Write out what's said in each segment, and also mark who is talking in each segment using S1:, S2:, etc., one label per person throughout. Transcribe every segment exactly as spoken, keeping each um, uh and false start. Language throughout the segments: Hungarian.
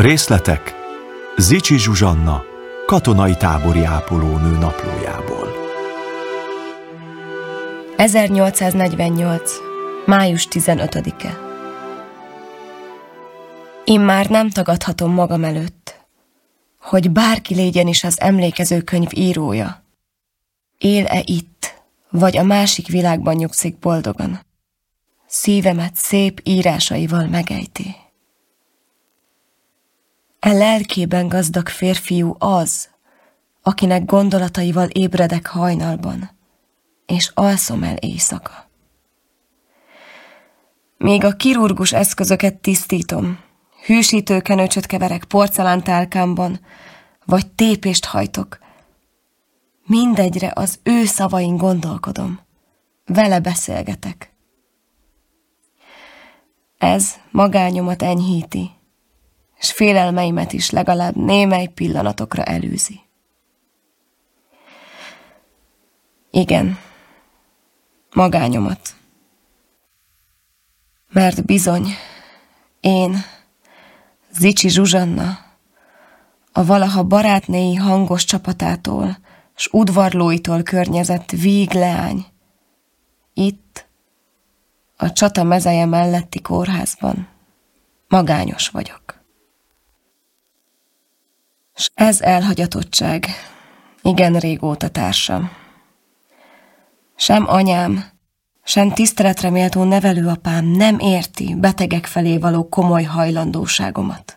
S1: Részletek Zichy Zsuzsanna, katonai tábori ápolónő naplójából.
S2: ezernyolcszáznegyvennyolc. május tizenötödike. Immár nem tagadhatom magam előtt, hogy bárki légyen is az emlékezőkönyv írója, él-e itt, vagy a másik világban nyugszik boldogan, szívemet szép írásaival megejti. E lelkében gazdag férfiú az, akinek gondolataival ébredek hajnalban, és alszom el éjszaka. Míg a kirurgus eszközöket tisztítom, hűsítő kenőcsöt keverek porcelántálkámban, vagy tépést hajtok, mindegyre az ő szavain gondolkodom, vele beszélgetek. Ez magányomat enyhíti, s félelmeimet is legalább némely pillanatokra elűzi. Igen, magányomat. Mert bizony, én, Zichy Zsuzsanna, a valaha barátnéi hangos csapatától s udvarlóitól környezett víg leány, itt, a csata mezeje melletti kórházban magányos vagyok. S ez elhagyatottság igen régóta társam. Sem anyám, sem tiszteletre méltó nevelőapám nem érti betegek felé való komoly hajlandóságomat.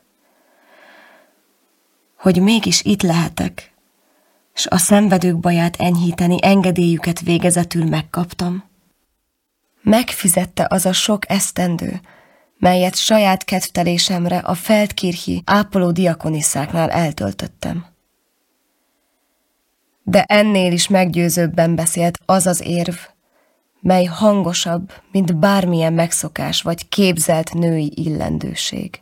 S2: Hogy mégis itt lehetek, s a szenvedők baját enyhíteni engedélyüket végezetül megkaptam. Megfizette az a sok esztendő, melyet saját kedvtelésemre a Feldkirchi ápoló diakonisszáknál eltöltöttem. De ennél is meggyőzőbben beszélt az az érv, mely hangosabb, mint bármilyen megszokás vagy képzelt női illendőség.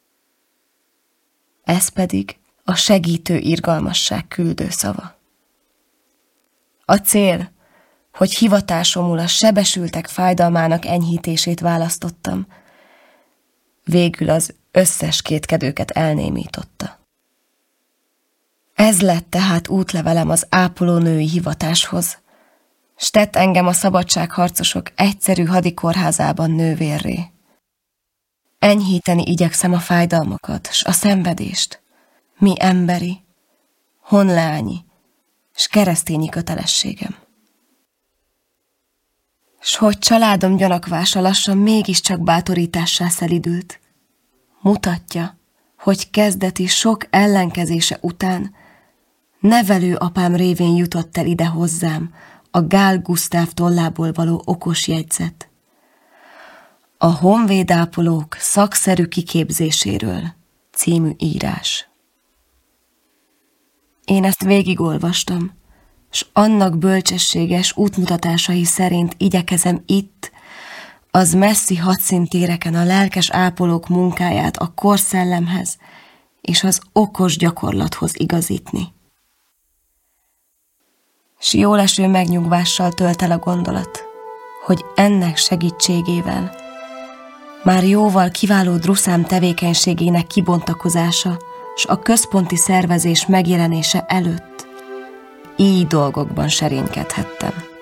S2: Ez pedig a segítő irgalmasság küldő szava. A cél, hogy hivatásomul a sebesültek fájdalmának enyhítését választottam, végül az összes kétkedőket elnémította. Ez lett tehát útlevelem az ápolónői hivatáshoz, s tett engem a szabadságharcosok egyszerű hadikórházában nővérré. Enyhíteni igyekszem a fájdalmakat, s a szenvedést, mi emberi, honleányi, s keresztényi kötelességem. S hogy családom gyanakvása lassan mégiscsak bátorítássá szelidült, mutatja, hogy kezdeti sok ellenkezése után nevelő apám révén jutott el ide hozzám a Gál Gusztáv tollából való okos jegyzet. A honvédápolók szakszerű kiképzéséről című írás. Én ezt végigolvastam, s annak bölcsességes útmutatásai szerint igyekezem itt, az messzi hadszíntéreken a lelkes ápolók munkáját a korszellemhez és az okos gyakorlathoz igazítni. S jóleső megnyugvással tölt el a gondolat, hogy ennek segítségével már jóval kiváló druszám tevékenységének kibontakozása s a központi szervezés megjelenése előtt így dolgokban serénykedhettem.